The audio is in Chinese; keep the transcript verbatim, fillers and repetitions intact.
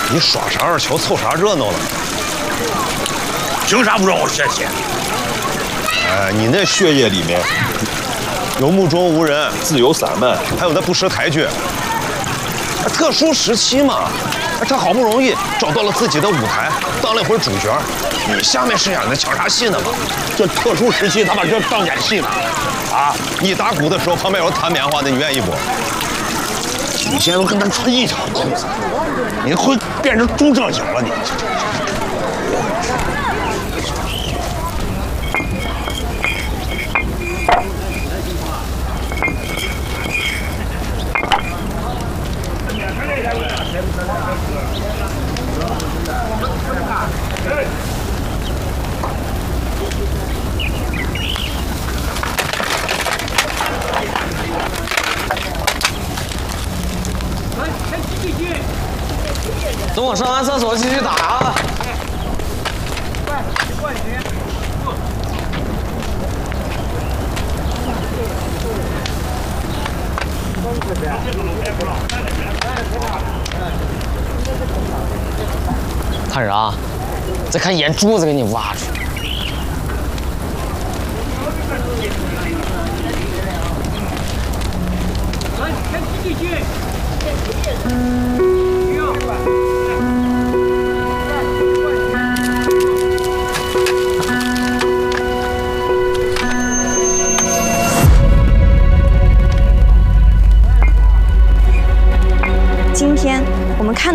你耍啥二球凑啥热闹呢？ 凭啥不让我学习？ 哎，你那血液里面有目中无人、自由散漫，还有那不识抬举。特殊时期嘛，他好不容易找到了自己的舞台，当了一回主角。你下面是演的抢啥戏呢嘛？ 这特殊时期他把这当演戏呢？ 啊，你打鼓的时候旁边有弹棉花的，你愿意不？ 你现在都跟咱穿一条裤子，你会变成中正经了你。 等我上完厕所继续打啊！看啥？再看眼珠子给你挖出。